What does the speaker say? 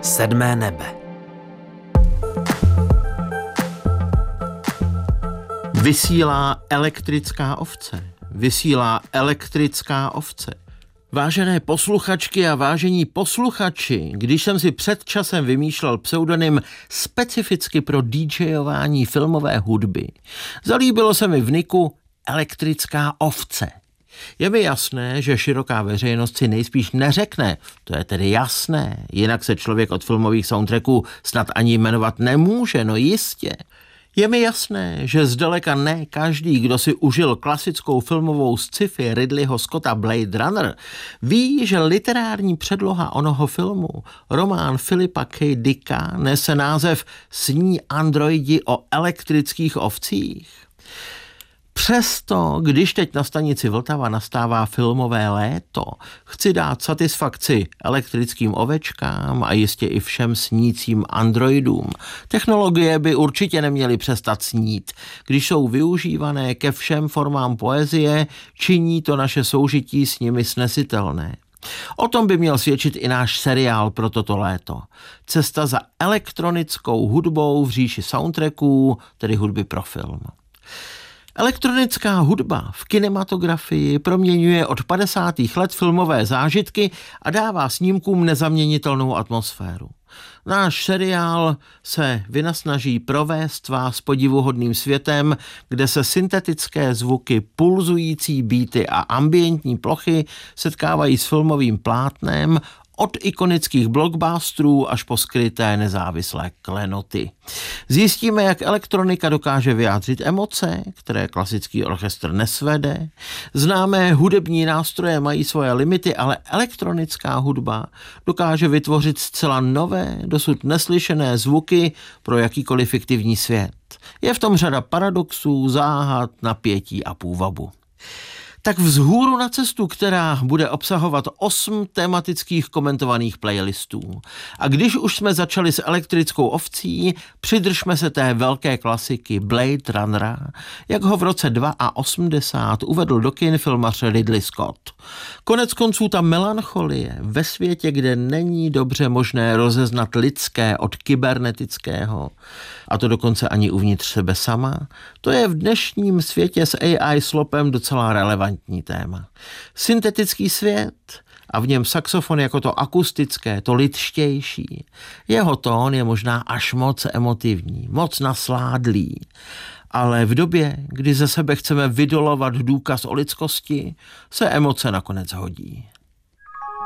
Sedmé nebe. Vysílá elektrická ovce. Vysílá elektrická ovce. Vážené posluchačky a vážení posluchači, když jsem si před časem vymýšlel pseudonym specificky pro DJování filmové hudby, zalíbilo se mi v niku elektrická ovce. Je mi jasné, že široká veřejnost si nejspíš neřekne, to je tedy jasné, jinak se člověk od filmových soundtracků snad ani jmenovat nemůže, no jistě. Je mi jasné, že zdaleka ne každý, kdo si užil klasickou filmovou sci-fi Ridleyho Scotta Blade Runner, ví, že literární předloha onoho filmu, román Philipa K. Dicka, nese název Sní androidi o elektrických ovcích. Přesto, když teď na stanici Vltava nastává filmové léto, chci dát satisfakci elektrickým ovečkám a jistě i všem snícím androidům. Technologie by určitě neměly přestat snít. Když jsou využívané ke všem formám poezie, činí to naše soužití s nimi snesitelné. O tom by měl svědčit i náš seriál pro toto léto. Cesta za elektronickou hudbou v říši soundtracků, tedy hudby pro film. Elektronická hudba v kinematografii proměňuje od 50. let filmové zážitky a dává snímkům nezaměnitelnou atmosféru. Náš seriál se vynasnaží provést vás podivuhodným světem, kde se syntetické zvuky, pulzující beaty a ambientní plochy setkávají s filmovým plátnem, od ikonických blockbusterů až po skryté nezávislé klenoty. Zjistíme, jak elektronika dokáže vyjádřit emoce, které klasický orchestr nesvede. Známé hudební nástroje mají svoje limity, ale elektronická hudba dokáže vytvořit zcela nové, dosud neslyšené zvuky pro jakýkoliv fiktivní svět. Je v tom řada paradoxů, záhad, napětí a půvabu. Tak vzhůru na cestu, která bude obsahovat 8 tematických komentovaných playlistů. A když už jsme začali s elektrickou ovcí, přidržme se té velké klasiky Blade Runnera, jak ho v roce 82 uvedl do kin filmař Ridley Scott. Konec konců ta melancholie ve světě, kde není dobře možné rozeznat lidské od kybernetického, a to dokonce ani uvnitř sebe sama, to je v dnešním světě s AI slopem docela relevantní téma. Syntetický svět a v něm saxofon jako to akustické, to lidštější. Jeho tón je možná až moc emotivní, moc nasládlý. Ale v době, kdy ze sebe chceme vydolovat důkaz o lidskosti, se emoce nakonec hodí.